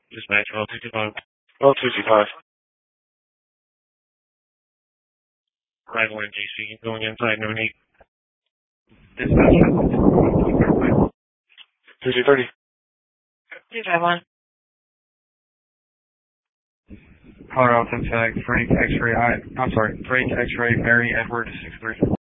Dispatch, 1225. 1225. 5-1 GC, going inside, no need. Dispatch. 2230. 251. Colorado 10 tag, Frank X-ray, Frank X-ray, Mary Edward 63.